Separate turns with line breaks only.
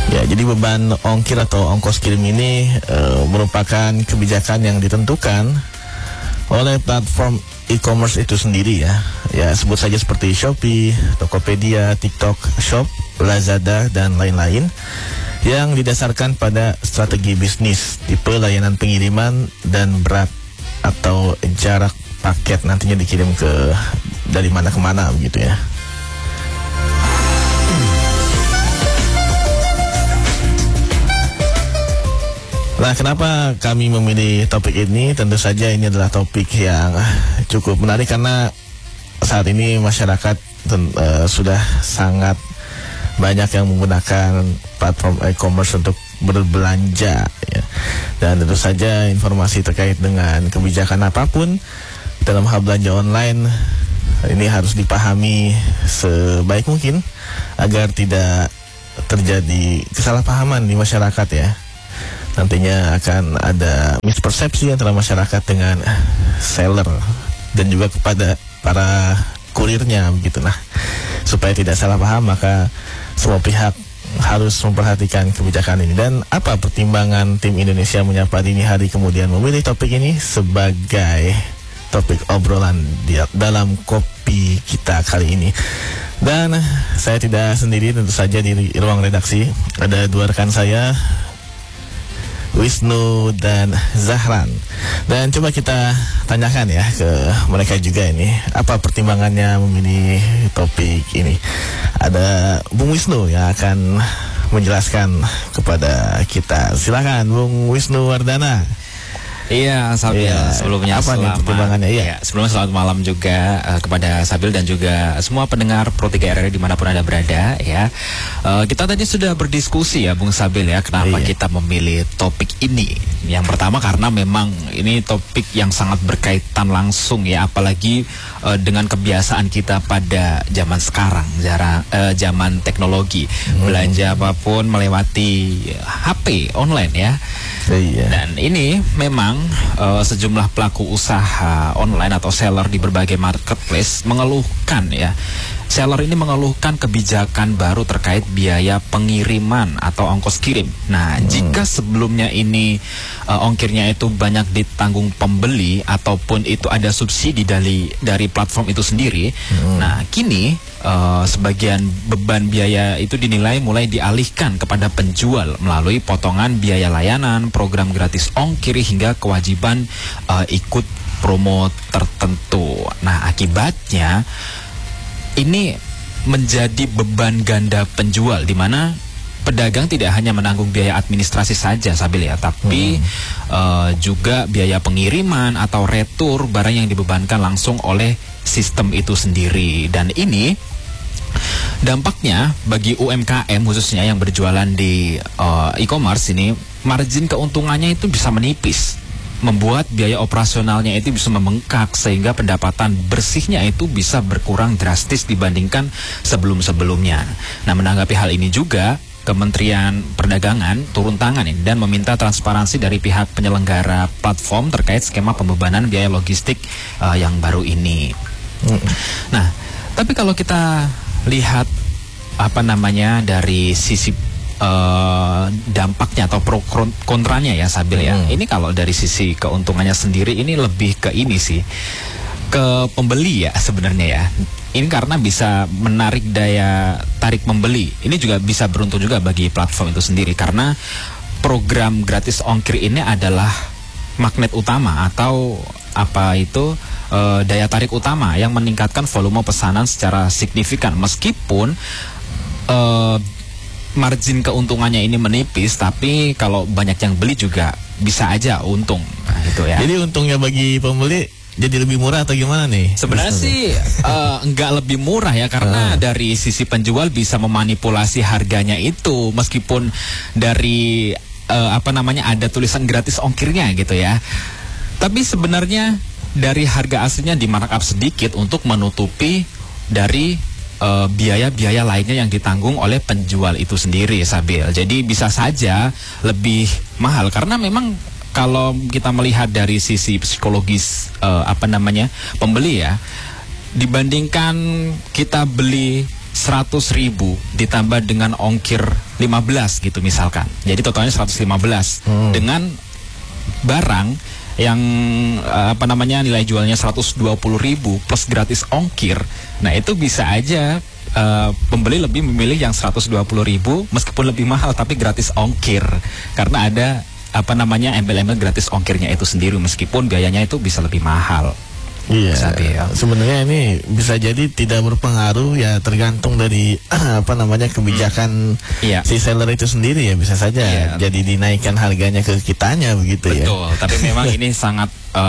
Ya, jadi beban ongkir atau ongkos kirim ini merupakan kebijakan yang ditentukan oleh platform e-commerce itu sendiri ya. Ya, sebut saja seperti Shopee, Tokopedia, TikTok Shop, Lazada, dan lain-lain, yang didasarkan pada strategi bisnis, tipe layanan pengiriman, dan berat atau jarak paket nantinya dikirim dari mana ke mana begitu ya. Nah, kenapa kami memilih topik ini? Tentu saja ini adalah topik yang cukup menarik karena saat ini masyarakat sudah sangat banyak yang menggunakan platform e-commerce untuk berbelanja ya. Dan tentu saja informasi terkait dengan kebijakan apapun dalam hal belanja online ini harus dipahami sebaik mungkin agar tidak terjadi kesalahpahaman di masyarakat ya. Nantinya akan ada mispersepsi antara masyarakat dengan seller dan juga kepada para kurirnya begitu. Nah, supaya tidak salah paham maka semua pihak harus memperhatikan kebijakan ini. Dan apa pertimbangan tim Indonesia Menyapa Dini Hari kemudian memilih topik ini sebagai topik obrolan dalam kopi kita kali ini. Dan saya tidak sendiri, tentu saja di ruang redaksi ada dua rekan saya, Wisnu dan Zahran. Dan coba kita tanyakan ya ke mereka juga ini, apa pertimbangannya memilih topik ini. Ada Bung Wisnu yang akan menjelaskan kepada kita. Silakan Bung Wisnu Wardana.
Iya, Sabil. Sebelumnya
apa nih pertimbangannya? Iya.
Sebelumnya selamat malam juga kepada Sabil dan juga semua pendengar Pro 3 RRI dimanapun Anda berada ya. Kita tadi sudah berdiskusi ya Bung Sabil ya, kenapa kita memilih topik ini. Yang pertama karena memang ini topik yang sangat berkaitan langsung ya, apalagi dengan kebiasaan kita pada zaman sekarang, zaman teknologi. Belanja apapun melewati HP online ya. Dan ini memang sejumlah pelaku usaha online atau seller di berbagai marketplace mengeluhkan ya. Seller ini mengeluhkan kebijakan baru terkait biaya pengiriman atau ongkos kirim. Nah, jika sebelumnya ini ongkirnya itu banyak ditanggung pembeli ataupun itu ada subsidi dari platform itu sendiri. Nah, kini sebagian beban biaya itu dinilai mulai dialihkan kepada penjual melalui potongan biaya layanan, program gratis ongkir hingga kewajiban ikut promo tertentu. Nah, akibatnya ini menjadi beban ganda penjual, di mana pedagang tidak hanya menanggung biaya administrasi saja Sabil ya, tapi juga biaya pengiriman atau retur barang yang dibebankan langsung oleh sistem itu sendiri. Dan ini dampaknya bagi UMKM khususnya yang berjualan di e-commerce ini, margin keuntungannya itu bisa menipis, membuat biaya operasionalnya itu bisa membengkak sehingga pendapatan bersihnya itu bisa berkurang drastis dibandingkan sebelum-sebelumnya. Nah, menanggapi hal ini juga Kementerian Perdagangan turun tangan ini dan meminta transparansi dari pihak penyelenggara platform terkait skema pembebanan biaya logistik yang baru ini. Nah, tapi kalau kita lihat dari sisi dampaknya atau pro kontranya ya Sabil ya. Ini kalau dari sisi keuntungannya sendiri ini lebih ke ini sih, ke pembeli ya sebenarnya ya. Ini karena bisa menarik daya tarik pembeli. Ini juga bisa beruntung juga bagi platform itu sendiri karena program gratis ongkir ini adalah magnet utama atau daya tarik utama yang meningkatkan volume pesanan secara signifikan. Meskipun margin keuntungannya ini menipis, tapi kalau banyak yang beli juga bisa aja untung gitu ya.
Jadi untungnya bagi pembeli jadi lebih murah atau gimana nih?
Sebenarnya sih enggak lebih murah ya, karena dari sisi penjual bisa memanipulasi harganya itu meskipun dari ada tulisan gratis ongkirnya gitu ya. Tapi sebenarnya dari harga aslinya di markup sedikit untuk menutupi dari biaya-biaya lainnya yang ditanggung oleh penjual itu sendiri Sabil. Jadi bisa saja lebih mahal karena memang kalau kita melihat dari sisi psikologis pembeli ya, dibandingkan kita beli 100.000 ditambah dengan ongkir 15 gitu misalkan. Jadi totalnya 115 dengan barang yang nilai jualnya 120.000 plus gratis ongkir. Nah, itu bisa aja pembeli lebih memilih yang 120.000 meskipun lebih mahal tapi gratis ongkir, karena ada embel-embel gratis ongkirnya itu sendiri, meskipun biayanya itu bisa lebih mahal.
Iya, sebenarnya ini bisa jadi tidak berpengaruh ya, tergantung dari kebijakan si seller itu sendiri ya, bisa saja jadi dinaikkan harganya ke kitanya begitu.
Betul,
ya.
Tapi memang ini sangat